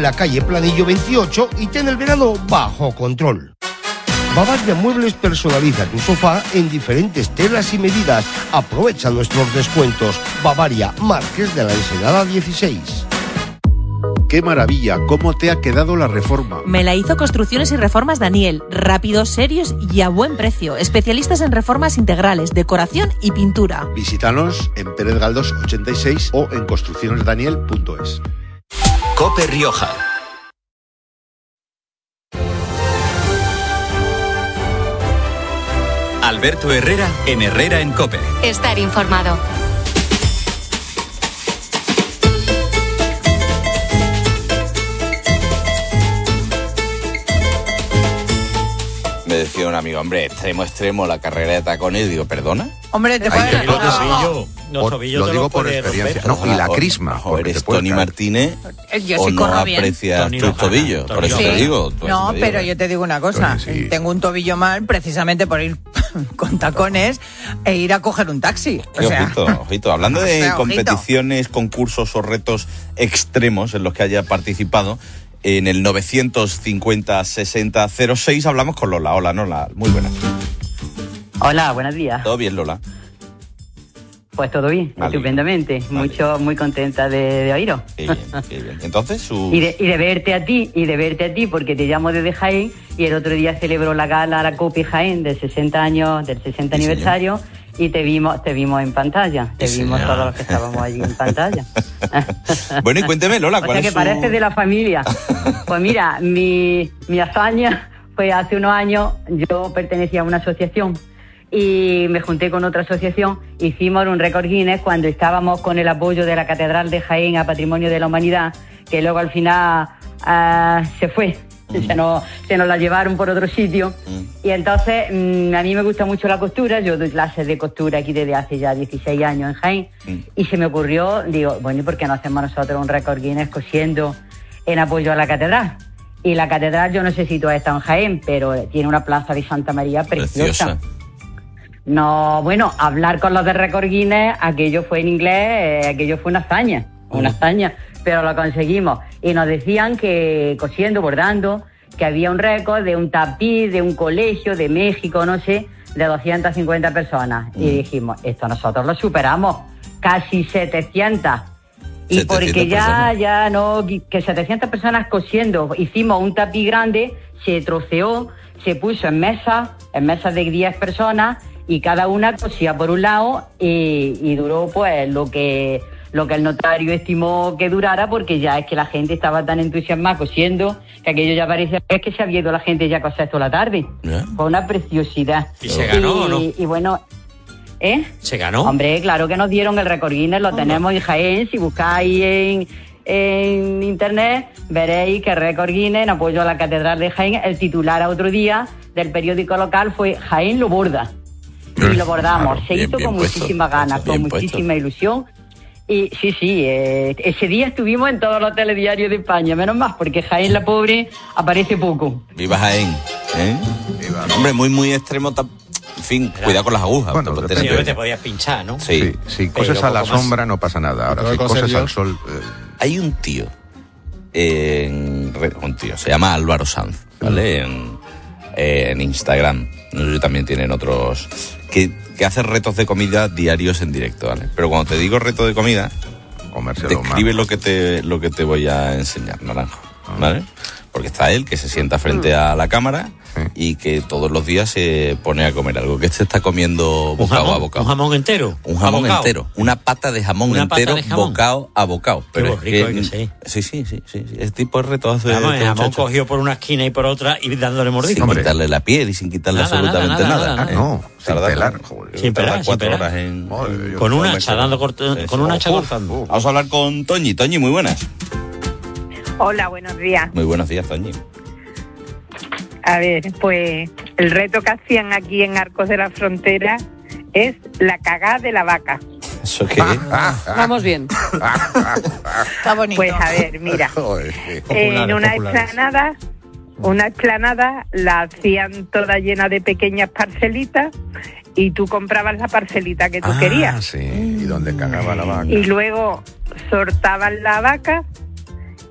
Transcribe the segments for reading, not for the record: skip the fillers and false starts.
en la calle Planillo 28 y ten el verano bajo control. Bavaria Muebles personaliza tu sofá en diferentes telas y medidas. Aprovecha nuestros descuentos. Bavaria, Marqués de la Ensenada 16. ¡Qué maravilla! ¿Cómo te ha quedado la reforma? Me la hizo Construcciones y Reformas Daniel. Rápidos, serios y a buen precio. Especialistas en reformas integrales, decoración y pintura. Visítanos en Pérez Galdós 86 o en construccionesdaniel.es. COPE Rioja. Alberto Herrera en Herrera en COPE. Estar informado. Me decía un amigo, hombre, extremo, la carrera de tacones. Digo, ¿perdona? Hombre, te puedes... Lo digo por experiencia. No, y la crisma. Joder, ¿eres Tony Martínez Yo o sí no corro bien. aprecias tus tobillos? Por eso te digo. No, pero yo te digo una cosa. Sí. Tengo un tobillo mal precisamente por ir con tacones e ir a coger un taxi. O sea, ojito. Hablando de ojito. competiciones, concursos o retos extremos en los que haya participado, en el 950-60-06 hablamos con Lola. Hola, Lola. Muy buenas. Hola, buenos días. ¿Todo bien, Lola? Pues todo bien, Vale. Estupendamente. Vale. Muy contenta de oíros. Qué bien. Entonces, Y de verte a ti, porque te llamo desde Jaén y el otro día celebró la gala la COPE Jaén del 60 aniversario y te vimos en pantalla. Te vimos todos los que estábamos allí en pantalla. Bueno, y cuénteme, Lola, o sea que parece de la familia. Pues mira, mi hazaña fue hace unos años, yo pertenecía a una asociación y me junté con otra asociación, hicimos un récord Guinness cuando estábamos con el apoyo de la Catedral de Jaén a Patrimonio de la Humanidad, que luego al final se fue, se nos la llevaron por otro sitio. Y entonces a mí me gusta mucho la costura, yo doy clases de costura aquí desde hace ya 16 años en Jaén, y se me ocurrió, digo, bueno, ¿y por qué no hacemos nosotros un récord Guinness cosiendo en apoyo a la Catedral? Y la Catedral, yo no sé si tú has estado en Jaén, pero tiene una plaza de Santa María preciosa. No, bueno, hablar con los de Record Guinness, aquello fue en inglés, aquello fue una hazaña, pero lo conseguimos. Y nos decían que cosiendo, bordando, que había un récord de un tapiz, de un colegio de México, no sé, de 250 personas. Y dijimos, esto nosotros lo superamos, casi 700. Y porque ya no, que 700 personas cosiendo, hicimos un tapiz grande, se troceó, se puso en mesas de 10 personas, y cada una cosía por un lado y duró pues lo que el notario estimó que durara, porque ya es que la gente estaba tan entusiasmada cosiendo que aquello ya parecía que se había ido la gente ya a coser toda la tarde. Fue una preciosidad. ¿Y se ganó o no? Y bueno, ¿se ganó? Hombre, claro que nos dieron el récord Guinness, lo tenemos en Jaén. Si buscáis en internet veréis que récord Guinness en apoyo a la Catedral de Jaén, el titular a otro día del periódico local fue Jaén lo borda. Y lo bordamos, se hizo con muchísimas ganas, con muchísima ilusión. Y sí, ese día estuvimos en todos los telediarios de España, menos más, porque Jaén la pobre aparece poco. Viva Jaén, Viva. Hombre, muy extremo. En fin, cuidado con las agujas. Bueno, te podías pinchar, ¿no? Sí, si cosas a la sombra no pasa nada. Ahora, si cosas al sol... Hay un tío, se llama Álvaro Sanz, ¿vale? En Instagram. No sé si también tienen otros... Que hace retos de comida diarios en directo, ¿vale? Pero cuando te digo reto de comida, describe lo que te voy a enseñar, Naranjo, ¿vale? Porque está él, que se sienta frente a la cámara y que todos los días se pone a comer algo. Que está comiendo bocado a bocado. ¿Un jamón entero? Un jamón entero. Una pata de jamón entero, bocado a bocado. Pero rico que sí. Sí. Ese tipo de retos hace... El jamón cogido por una esquina y por otra y dándole mordisco. Sin quitarle la piel y sin quitarle absolutamente nada. No, sin pelar. Sin pelar. 4 horas con un hacha, cortando. Vamos a hablar con Toñi. Toñi, muy buenas. Hola, buenos días. Muy buenos días, Toñi. A ver, pues el reto que hacían aquí en Arcos de la Frontera es la cagada de la vaca. ¿Eso qué es? Vamos bien. Está bonito. Pues a ver, mira, en una explanada la hacían toda llena de pequeñas parcelitas y tú comprabas la parcelita que tú querías. Sí, y donde cagaba la vaca. Y luego sortaban la vaca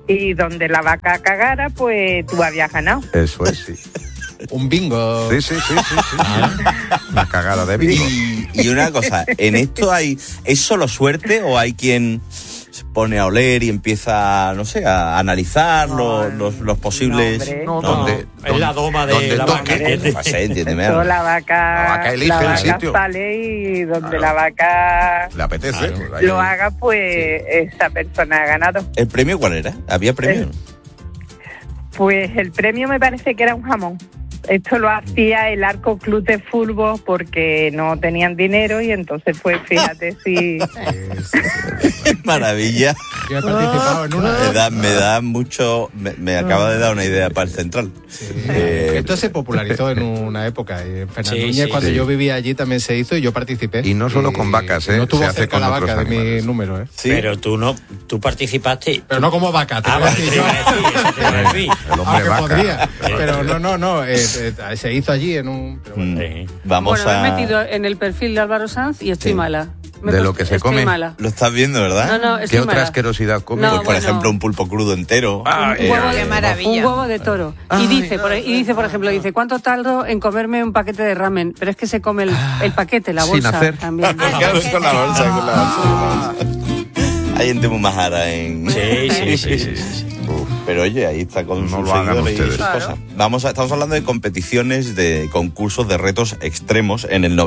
y donde la vaca cagara, pues tú habías ganado. Eso es, sí. Un bingo. Sí. Una cagada de bingo. Y una cosa, ¿en esto es solo suerte o hay quien se pone a oler y empieza, no sé, a analizar los posibles... es la doma de la vaca. Entiéndeme. La vaca elige el sitio. sale y donde la vaca le apetece. lo haga, pues esa persona ha ganado. ¿El premio cuál era? ¿Había premio? Pues el premio me parece que era un jamón. Esto lo hacía el Arco Club de Fútbol porque no tenían dinero y entonces pues fíjate si... Maravilla. Yo he participado en una... Me da mucho... Me acaba de dar una idea para el central. Sí. Esto se popularizó en una época. En Fernandúñez, cuando yo vivía allí, también se hizo y yo participé. Y no solo con vacas, No tuvo se hace cerca con la otros vaca de animales. mi número, ¿Sí? Pero tú participaste. Pero no como vaca, te voy a decir yo. El hombre vaca. Podría, pero no. Se hizo allí en un... Pero bueno. Vamos me he metido en el perfil de Álvaro Sanz y estoy mala. De lo que se come. Estoy mala. Lo estás viendo, ¿verdad? No, ¿Qué estoy otra mala. asquerosidad come? No, Pues, por ejemplo, un pulpo crudo entero. Un huevo de toro. Y dice, por ejemplo, ¿cuánto tardo en comerme un paquete de ramen? Pero es que se come el paquete, la bolsa. Sin hacer. También. Con la bolsa. Hay gente muy majara en... Sí. Pero oye, ahí está con sus seguidores y sus cosas. Estamos hablando de competiciones, de concursos, de retos extremos en el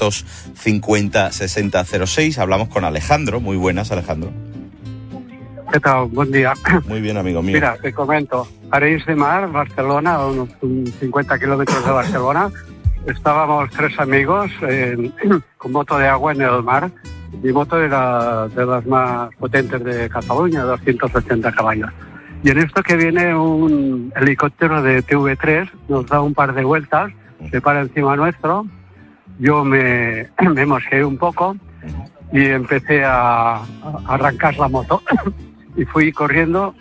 950-6006. Hablamos con Alejandro. Muy buenas, Alejandro. ¿Qué tal? Buen día. Muy bien, amigo mío. Mira, te comento. Arenys de Mar, Barcelona, a unos 50 kilómetros de Barcelona. Estábamos 3 amigos con moto de agua en el mar. Mi moto era de las más potentes de Cataluña, 280 caballos. Y en esto que viene un helicóptero de TV3, nos da un par de vueltas, se para encima nuestro, yo me mosqueé un poco y empecé a arrancar la moto y fui corriendo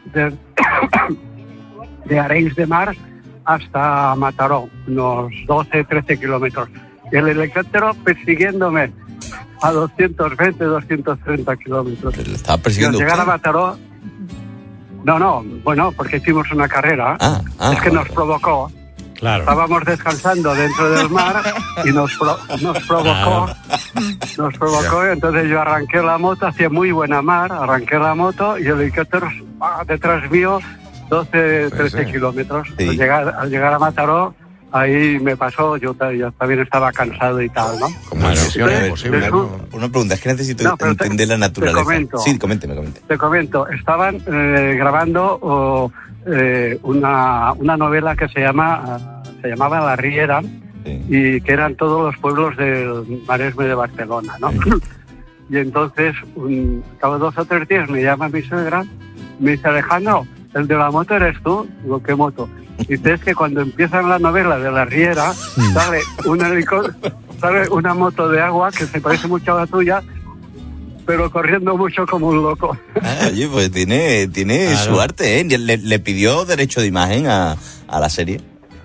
de Arenys de Mar hasta Mataró, unos 12-13 kilómetros. Y el helicóptero persiguiéndome a 220-230 kilómetros. ¿Le estaba persiguiendo y al llegar a Mataró... No, bueno, porque hicimos una carrera. Es que nos provocó. Claro. Estábamos descansando dentro del mar y nos provocó. Nos provocó, entonces yo arranqué la moto, hacía muy buena mar, arranqué la moto y el helicóptero detrás mío 12-13 kilómetros. Sí. Al llegar a Mataró, ahí me pasó, yo también estaba cansado y tal, ¿no? Como misión imposible. Una pregunta, es que necesito entender la naturaleza. Te comento, sí, coménteme. Te comento, estaban grabando una novela que se llamaba La Riera, y que eran todos los pueblos del Maresme de Barcelona, ¿no? Y entonces, cada 2 o 3 días me llama mi suegra, me dice: Alejandro, el de la moto eres tú. Digo, ¿qué moto? Dice, es que cuando empiezan la novela de La Riera, sale una moto de agua que se parece mucho a la tuya, pero corriendo mucho como un loco. Oye, pues tiene su arte, ¿eh? ¿Le pidió derecho de imagen a la serie?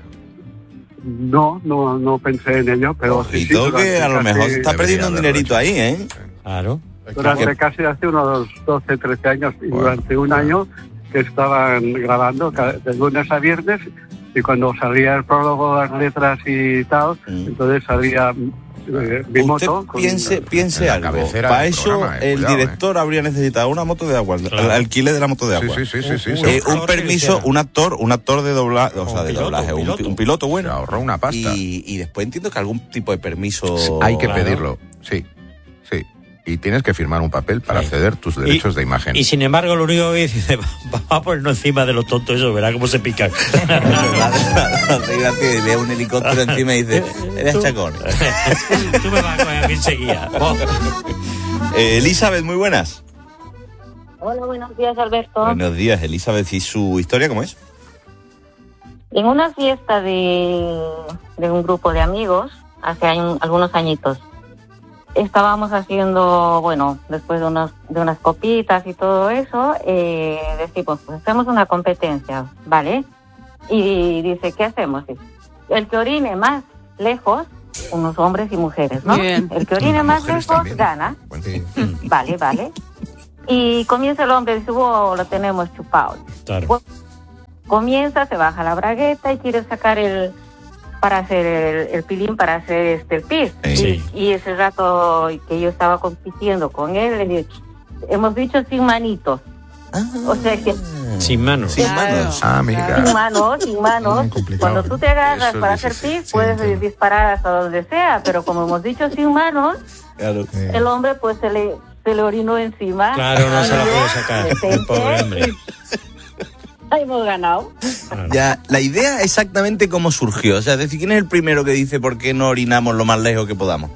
No pensé en ello, pero... Ojito, que a lo mejor se está perdiendo un dinerito ahí, ¿eh? Claro. Durante casi hace unos 12, 13 años, y durante un año que estaban grabando de lunes a viernes, y cuando salía el prólogo, las letras y tal, entonces salía mi moto. Piense algo. Para eso el director habría necesitado una moto de agua, el alquiler de la moto de agua. Sí. Un permiso, un actor de doblaje, un piloto bueno. Se ahorró una pasta. Y después entiendo que algún tipo de permiso... Hay que pedirlo, sí. Y tienes que firmar un papel para ceder tus derechos de imagen. Y sin embargo, lo único que dice, vamos a ponernos encima de los tontos, eso, verá cómo se pican. Que le da un helicóptero encima y dice, eres chacón. Tú me vas a coger a mí enseguida. Elizabeth, muy buenas. Hola, buenos días, Alberto. Buenos días, Elizabeth. ¿Y su historia cómo es? En una fiesta de un grupo de amigos, hace algunos añitos, estábamos haciendo, después de unas copitas y todo eso, decimos, pues hacemos una competencia, ¿vale? Y dice, ¿qué hacemos? Dice, el que orine más lejos, unos hombres y mujeres, ¿no? Bien. El que orine más lejos también gana. Vale. Y comienza el hombre, dice, lo tenemos chupado. Claro. Bueno, comienza, se baja la bragueta y quiere sacar para hacer el pilín, para hacer el pis. Sí. Y ese rato que yo estaba compitiendo con él, le dije, hemos dicho sin manitos. O sea que... Sin manos. Sin manos. Amiga. Sin manos. Cuando tú te agarras para hacer pis, puedes disparar hasta donde sea, pero como hemos dicho sin manos, claro. el hombre pues se le orinó encima. Claro, no se la puede sacar. El pobre hombre. Hemos ganado. Ya, la idea exactamente cómo surgió. O sea, es decir, ¿quién es el primero que dice por qué no orinamos lo más lejos que podamos?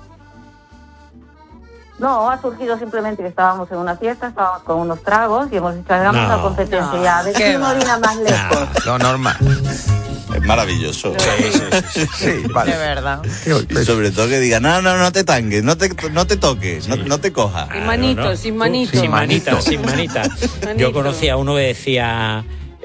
No, ha surgido simplemente que estábamos en una fiesta, estábamos con unos tragos y hemos dicho, hagamos una competencia ya, a ver quién orina más lejos. Lo normal. Es maravilloso. Sí, vale. De verdad. Y sobre todo que diga, no te tanques, no te toques, no te cojas. Sin manito, sin manito. Sin manita, sin manita. Yo conocí a uno que decía,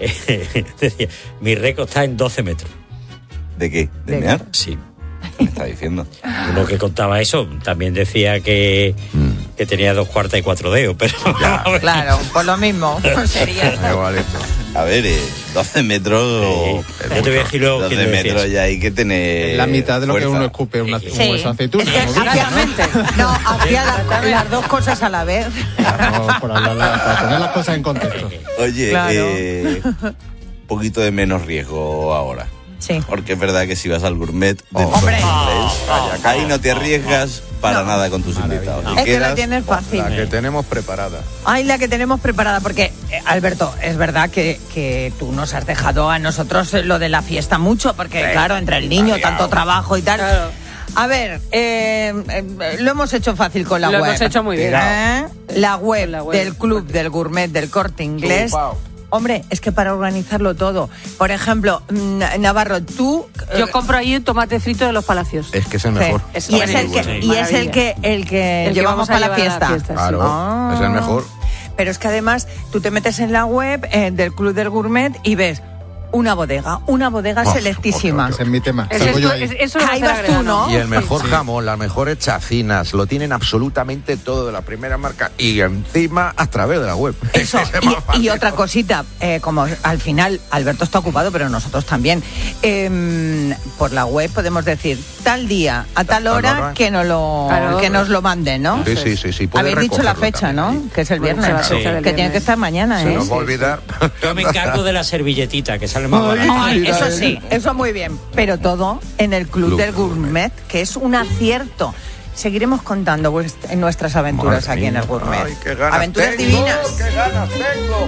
mi récord está en 12 metros. ¿De qué? ¿De mear? Sí. ¿Qué me está diciendo? Uno que contaba eso también decía que tenía 2 cuartas y 4 dedos, pero... Claro, por lo mismo sería. A ver, 12 metros... Yo te voy a decir luego 12 quién metros decía. ya hay que tener La mitad de lo fuerza. que uno escupe un hueso aceituna. Exactamente. No, hacía las dos cosas a la vez. No, para poner las cosas en contexto. Oye, Claro. un poquito de menos riesgo ahora. Sí. Porque es verdad que si vas al gourmet de Hombre. ahí no te arriesgas para nada con tus invitados. Y Es que quedas la tienes fácil. La que tenemos preparada. Ay, la que tenemos preparada, porque, Alberto, es verdad que tú nos has dejado a nosotros lo de la fiesta mucho, porque, claro, entre el niño, tanto trabajo y tal. Claro. A ver, lo hemos hecho fácil con la web. Lo hemos hecho muy bien. La web del Club del Gourmet del Corte Inglés. Hombre, es que para organizarlo todo. Por ejemplo, Navarro, tú... Yo compro ahí un tomate frito de los Palacios. Es que es el mejor. Y es el que llevamos para la fiesta. Claro, es el mejor. Pero es que además tú te metes en la web del Club del Gourmet y ves una bodega selectísima. Ese es mi tema. Eso lo Ahí vas tú, ¿no? Y el mejor jamón, las mejores chacinas, lo tienen absolutamente todo de la primera marca y encima a través de la web. Eso, y otra cosita, como al final Alberto está ocupado, pero nosotros también, por la web podemos decir tal día, a tal hora, que nos lo manden, ¿no? Sí. Habéis dicho la fecha, ¿no? Que es el viernes, que tiene que estar mañana, Se nos va a olvidar. Yo me encargo de la servilletita, que sale más barato. Ay, eso sí, eso muy bien. Pero todo en el Club del Gourmet, que es un acierto. Seguiremos contando en nuestras aventuras aquí en el Gourmet. Ay, qué ganas Aventuras tengo, divinas. ¡Qué ganas tengo!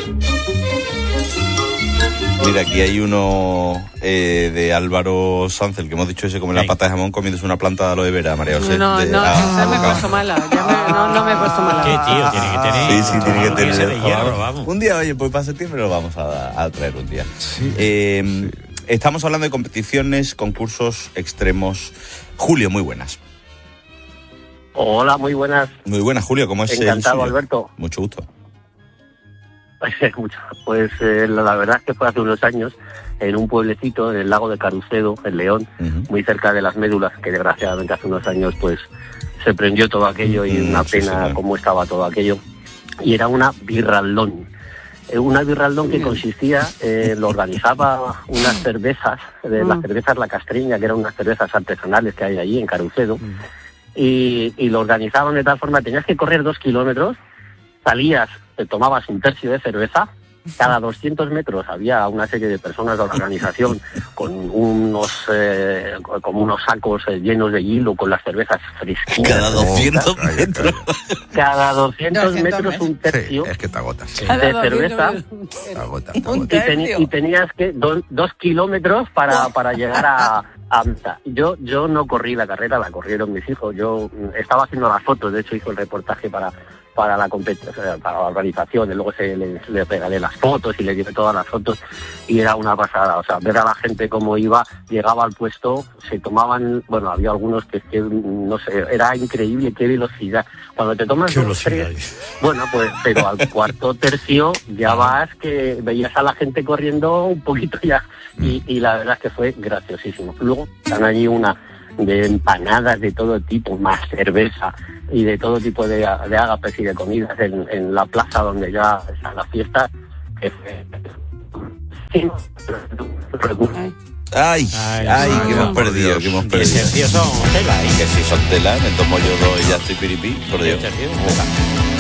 Mira, aquí hay uno de Álvaro Sanz, el que hemos dicho ese, come la pata de jamón comiéndose una planta de aloe vera, María José. No, esa me he puesto mala. No me he puesto mala. ¿Qué, tío? Tiene que tener... Sí, tiene que tener. de hierro, vamos. Un día, oye, pues para septiembre lo vamos a traer un día. Estamos hablando de competiciones, concursos extremos. Julio, muy buenas. Hola, muy buenas. Muy buenas, Julio, ¿cómo es? Encantado, Alberto. Mucho gusto. Pues la verdad es que fue hace unos años en un pueblecito en el lago de Carucedo, en León, muy cerca de las Médulas, que desgraciadamente hace unos años pues se prendió todo aquello y una pena cómo estaba todo aquello. Y era una birraldón. Una birraldón que consistía, lo organizaba unas cervezas, las cervezas La Castreña, que eran unas cervezas artesanales que hay allí en Carucedo, y lo organizaban de tal forma, tenías que correr 2 kilómetros, salías, te tomabas un tercio de cerveza, cada 200 metros había una serie de personas de la organización con unos sacos llenos de hielo con las cervezas fresquitas. Cada 200 metros. Cada 200 metros un tercio. Sí, es que te agotas. De cerveza. Te agotas. Y tenías que 2 kilómetros para llegar a meta. Yo no corrí la carrera, la corrieron mis hijos. Yo estaba haciendo las fotos, de hecho hizo el reportaje para la competición, para la organización, y luego le regalé las fotos y le llevé todas las fotos y era una pasada, o sea, ver a la gente cómo iba, llegaba al puesto, se tomaban, bueno, había algunos que no sé, era increíble qué velocidad. Cuando te tomas 2, 3, bueno, pues, pero al cuarto tercio ya vas que veías a la gente corriendo un poquito ya y la verdad es que fue graciosísimo. Luego están allí de empanadas de todo tipo, más cerveza y de todo tipo de ágapes y de comidas en la plaza donde ya está la fiesta. Ay, que hemos perdido. Que Sergio son tela, Que si son tela, me tomo yo dos y ya estoy piripí, por Dios.